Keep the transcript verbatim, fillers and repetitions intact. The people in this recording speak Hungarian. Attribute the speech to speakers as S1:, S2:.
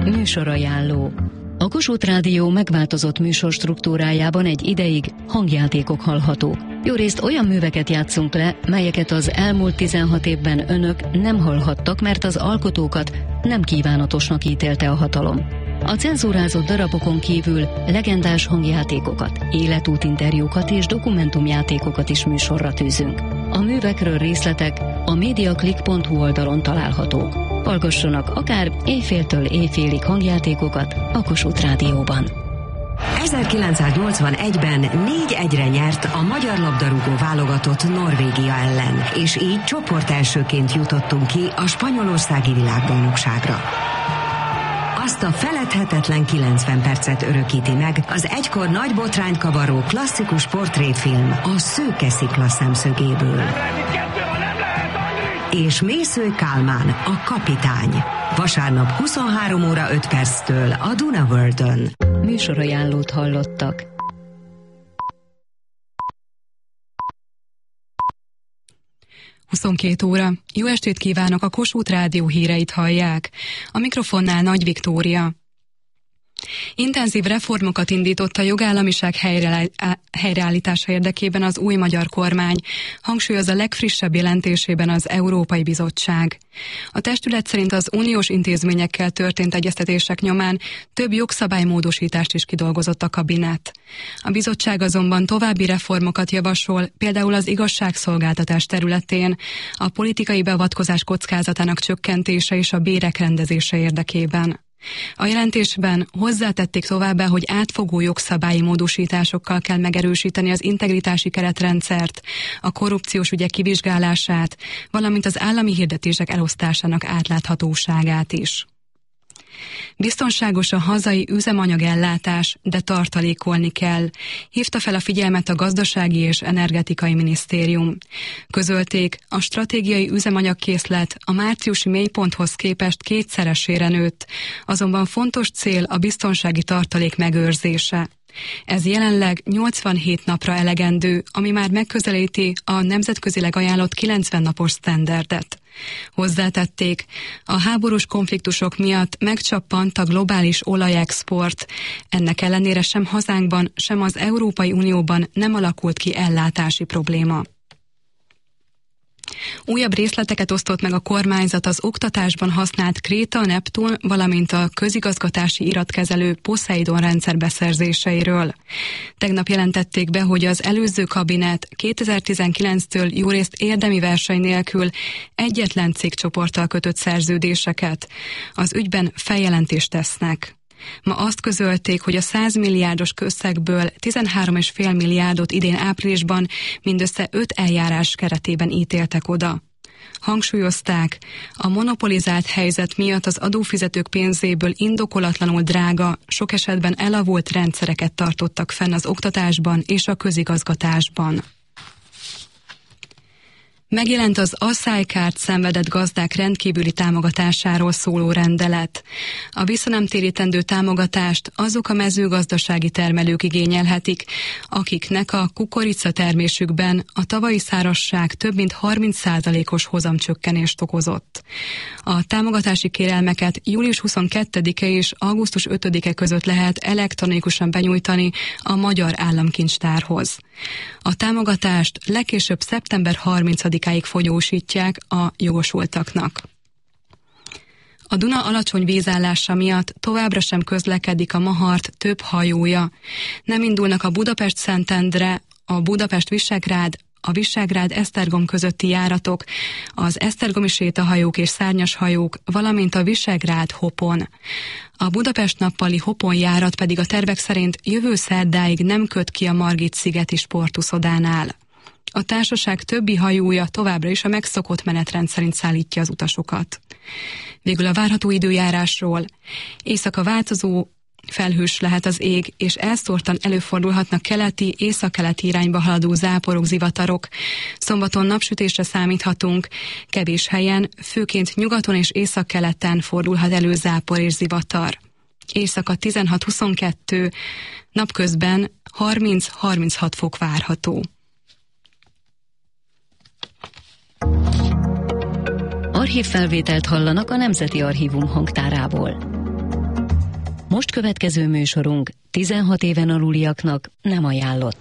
S1: Műsorajánló. A Kossuth Rádió megváltozott műsorstruktúrájában egy ideig hangjátékok hallhatók. Jórészt olyan műveket játszunk le, melyeket az elmúlt tizenhat évben önök nem hallhattak, mert az alkotókat nem kívánatosnak ítélte a hatalom. A cenzúrázott darabokon kívül legendás hangjátékokat, életútinterjúkat és dokumentumjátékokat is műsorra tűzünk. A művekről részletek a mediaclick pont hu oldalon találhatók. Hallgassanak akár éjféltől éjfélig hangjátékokat a Kossuth Rádióban.
S2: ezerkilencszáznyolcvanegyben négy egyre nyert a magyar labdarúgó válogatott Norvégia ellen, és így csoportelsőként jutottunk ki a spanyolországi világbajnokságra. Azt a feledhetetlen kilencven percet örökíti meg az egykor nagy botrányt kavaró klasszikus portréfilm a Szőke Szikla szemszögéből. És Mészöly Kálmán, a kapitány. Vasárnap huszonhárom óra öt perctől a Duna Worldön.
S1: Műsorajánlót hallottak.
S3: huszonkét óra. Jó estét kívánok, a Kossuth Rádió híreit hallják. A mikrofonnál Nagy Viktória. Intenzív reformokat indított a jogállamiság helyreállítása érdekében az új magyar kormány, hangsúlyoz a legfrissebb jelentésében az Európai Bizottság. A testület szerint az uniós intézményekkel történt egyeztetések nyomán több jogszabálymódosítást is kidolgozott a kabinet. A bizottság azonban további reformokat javasol, például az igazságszolgáltatás területén, a politikai beavatkozás kockázatának csökkentése és a bérek rendezése érdekében. A jelentésben hozzátették továbbá, hogy átfogó jogszabályi módosításokkal kell megerősíteni az integritási keretrendszert, a korrupciós ügyek kivizsgálását, valamint az állami hirdetések elosztásának átláthatóságát is. Biztonságos a hazai üzemanyagellátás, de tartalékolni kell, hívta fel a figyelmet a Gazdasági és Energetikai Minisztérium. Közölték, a stratégiai üzemanyagkészlet a márciusi mélyponthoz képest kétszeresére nőtt, azonban fontos cél a biztonsági tartalék megőrzése. Ez jelenleg nyolcvanhét napra elegendő, ami már megközelíti a nemzetközileg ajánlott kilencven napos sztenderdet. Hozzátették, a háborús konfliktusok miatt megcsappant a globális olajexport. Ennek ellenére sem hazánkban, sem az Európai Unióban nem alakult ki ellátási probléma. Újabb részleteket osztott meg a kormányzat az oktatásban használt Kréta, Neptun, valamint a közigazgatási iratkezelő Poseidon rendszer beszerzéseiről. Tegnap jelentették be, hogy az előző kabinet kétezer-tizenkilenctől jórészt érdemi verseny nélkül egyetlen cégcsoporttal kötött szerződéseket. Az ügyben feljelentést tesznek. Ma azt közölték, hogy a száz milliárdos összegből tizenhárom egész öt milliárdot idén áprilisban mindössze öt eljárás keretében ítéltek oda. Hangsúlyozták, a monopolizált helyzet miatt az adófizetők pénzéből indokolatlanul drága, sok esetben elavult rendszereket tartottak fenn az oktatásban és a közigazgatásban. Megjelent az aszálykárt szenvedett gazdák rendkívüli támogatásáról szóló rendelet. A visszanemtérítendő támogatást azok a mezőgazdasági termelők igényelhetik, akiknek a kukorica termésükben a tavalyi szárazság több mint harminc százalékos hozamcsökkenést okozott. A támogatási kérelmeket július huszonkettedike és augusztus ötödike között lehet elektronikusan benyújtani a Magyar Államkincstárhoz. A támogatást legkésőbb szeptember harmincadikáig folyósítják a jogosultaknak. A Duna alacsony vízállása miatt továbbra sem közlekedik a Mahart több hajója. Nem indulnak a Budapest-Szentendre, a Budapest-Visegrád, a Visegrád-Esztergom közötti járatok, az esztergomi sétahajók és szárnyas hajók, valamint a Visegrád-Hopon. A Budapest nappali Hopon járat pedig a tervek szerint jövő szerdáig nem köt ki a Margit-szigeti sportuszodánál. A társaság többi hajója továbbra is a megszokott menetrend szerint szállítja az utasokat. Végül a várható időjárásról. Éjszaka változó, felhős lehet az ég, és elszórtan előfordulhatnak keleti, északkeleti irányba haladó záporok, zivatarok. Szombaton napsütésre számíthatunk, kevés helyen, főként nyugaton és északkeleten fordulhat elő zápor és zivatar. Éjszaka tizenhat-huszonkettő, napközben harminc-harminchat fok várható.
S1: Archívfelvételt hallanak a Nemzeti Archívum hangtárából. Most következő műsorunk tizenhat éven aluliaknak nem ajánlott.